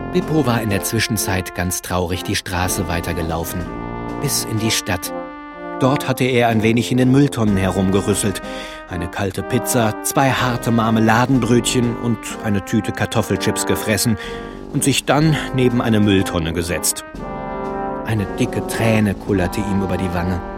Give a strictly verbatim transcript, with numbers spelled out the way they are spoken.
Beppo war in der Zwischenzeit ganz traurig die Straße weitergelaufen, bis in die Stadt. Dort hatte er ein wenig in den Mülltonnen herumgerüsselt. Eine kalte Pizza, zwei harte Marmeladenbrötchen und eine Tüte Kartoffelchips gefressen und sich dann neben eine Mülltonne gesetzt. Eine dicke Träne kullerte ihm über die Wange.